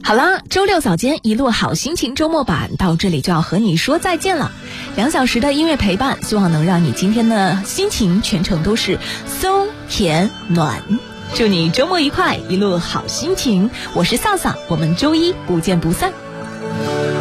好啦，周六早间一路好心情周末版到这里就要和你说再见了。2小时的音乐陪伴，希望能让你今天的心情全程都是松甜暖。祝你周末愉快，一路好心情。我是飒飒，我们周一不见不散。